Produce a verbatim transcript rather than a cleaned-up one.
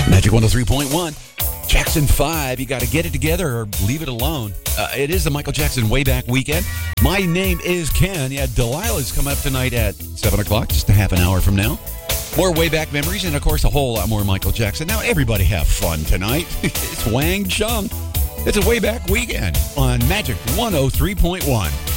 Magic one oh three point one. Jackson five. You got to get it together or leave it alone. Uh, it is the Michael Jackson Wayback Weekend. My name is Ken. Yeah, Delilah's coming up tonight at seven o'clock, just a half an hour from now. More Wayback memories and, of course, a whole lot more Michael Jackson. Now, everybody have fun tonight. It's Wang Chung. It's a Wayback Weekend on Magic one oh three point one.